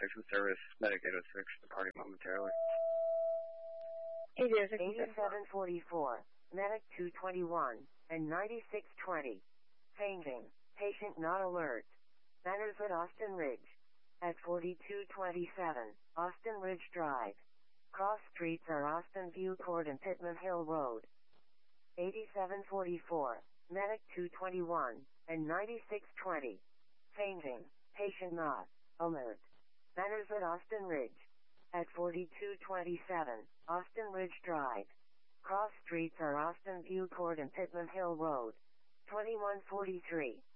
6 in service. Medic 806, departing momentarily. 8744, Medic 221, and 9620. Fainting. Patient not alert. Manners at Austin Ridge. At 4227, Austin Ridge Drive. Cross streets are Austin View Court and Pittman Hill Road. 8744, Medic 221, and 9620. Fainting. Patient not alert. Manners at Austin Ridge. At 4227, Austin Ridge Drive. Cross streets are Austin View Court and Pittman Hill Road. 2143.